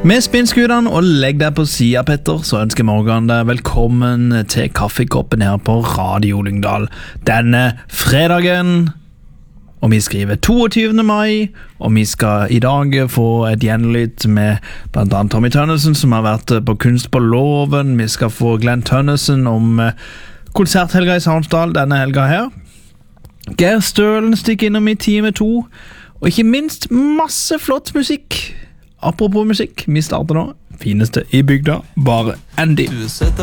Med spinnskudene og legg deg på siden, Petter, så ønsker Morgan deg velkommen til kaffekoppen her på Radio Lyngdal denne fredagen. Og vi skriver 22. mai, og vi skal i dag få et gjenlytt med blant annet Tommy Tønnesen, som har vært på Kunst på Låven. Vi skal få Glenn Tønnesen om konserthelga i Sarnsdal denne helga her. Geir Stølen stikker innom i time 2, og ikke minst masse flott musikk. Apropos musikk, vi starter nå. Fineste i bygda, bare Andy. Du setter